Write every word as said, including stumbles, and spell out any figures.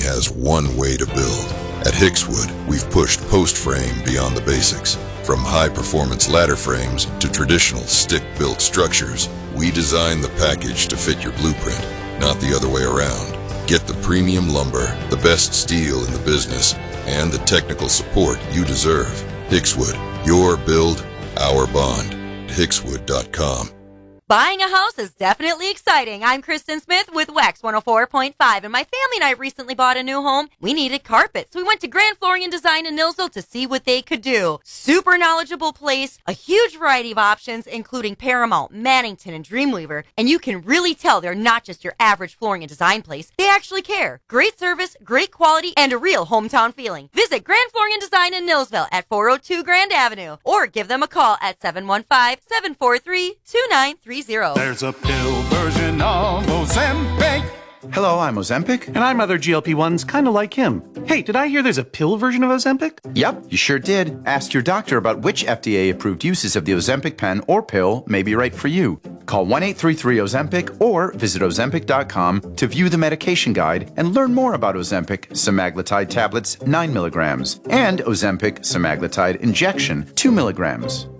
has one way to build. At Hickswood, we've pushed post-frame beyond the basics. From high-performance ladder frames to traditional stick-built structures, we design the package to fit your blueprint, not the other way around. Get the premium lumber, the best steel in the business, and the technical support you deserve. Hickswood, your build, our bond. Hickswood dot com. Buying a house is definitely exciting. I'm Kristen Smith with Wax one oh four point five, and my family and I recently bought a new home. We needed carpet, so we went to Grand Flooring and Design in Nilsville to see what they could do. Super knowledgeable place, a huge variety of options, including Paramount, Mannington, and Dreamweaver, and you can really tell they're not just your average flooring and design place. They actually care. Great service, great quality, and a real hometown feeling. Visit Grand Flooring and Design in Nilsville at four oh two Grand Avenue, or give them a call at seven one five, seven four three, two nine three zero. There's a pill version of Ozempic. Hello, I'm Ozempic. And I'm other G L P ones kind of like him. Hey, did I hear there's a pill version of Ozempic? Yep, you sure did. Ask your doctor about which F D A-approved uses of the Ozempic pen or pill may be right for you. Call one eight three three Ozempic or visit Ozempic dot com to view the medication guide and learn more about Ozempic semaglutide tablets nine milligrams and Ozempic semaglutide injection two milligrams.